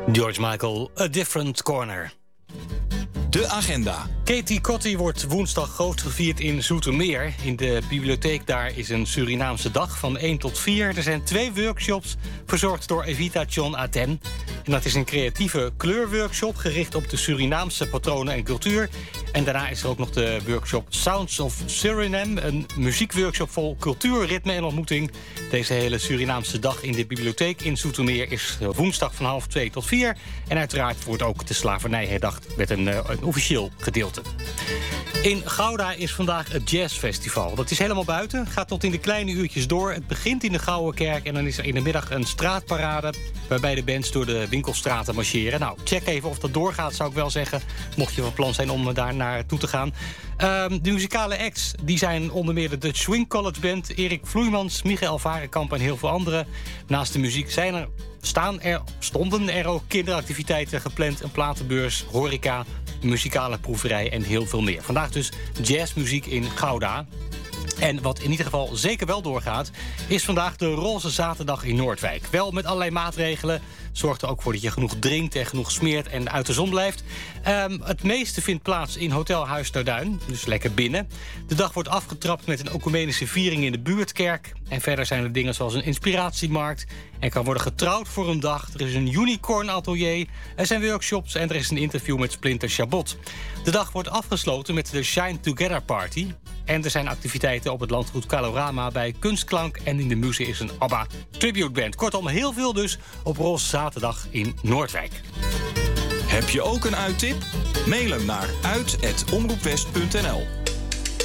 George Michael, A Different Corner. De agenda. Katie Cotty wordt woensdag groot gevierd in Zoetermeer. In de bibliotheek daar is een Surinaamse dag van 1 tot 4. Er zijn 2 workshops verzorgd door Evita John Aten. En dat is een creatieve kleurworkshop gericht op de Surinaamse patronen en cultuur. En daarna is er ook nog de workshop Sounds of Suriname. Een muziekworkshop vol cultuur, ritme en ontmoeting. Deze hele Surinaamse dag in de bibliotheek in Zoetermeer is woensdag van 1:30 tot 4. En uiteraard wordt ook de slavernij herdacht met een officieel gedeelte. In Gouda is vandaag het jazzfestival. Dat is helemaal buiten, gaat tot in de kleine uurtjes door. Het begint in de Gouwenkerk en dan is er in de middag een straatparade waarbij de bands door de winkelstraten marcheren. Nou, check even of dat doorgaat, zou ik wel zeggen, mocht je van plan zijn om daar naartoe te gaan. De muzikale acts die zijn onder meer de Dutch Swing College Band, Erik Vloeimans, Michael Varenkamp en heel veel anderen. Naast de muziek stonden er ook kinderactiviteiten gepland, een platenbeurs, horeca, muzikale proeverij en heel veel meer. Vandaag dus jazzmuziek in Gouda. En wat in ieder geval zeker wel doorgaat, is vandaag de Roze Zaterdag in Noordwijk. Wel met allerlei maatregelen. Zorgt er ook voor dat je genoeg drinkt en genoeg smeert en uit de zon blijft. Het meeste vindt plaats in Hotel Huis ter Duin, dus lekker binnen. De dag wordt afgetrapt met een ocumenische viering in de buurtkerk. En verder zijn er dingen zoals een inspiratiemarkt. Er kan worden getrouwd voor een dag. Er is een unicorn atelier. Er zijn workshops en er is een interview met Splinter Chabot. De dag wordt afgesloten met de Shine Together Party. En er zijn activiteiten op het landgoed Kalorama bij Kunstklank. En in de Muze is een ABBA Tribute Band. Kortom, heel veel dus op Roze Zaterdag in Noordwijk. Heb je ook een uittip? Mail hem naar uit@omroepwest.nl.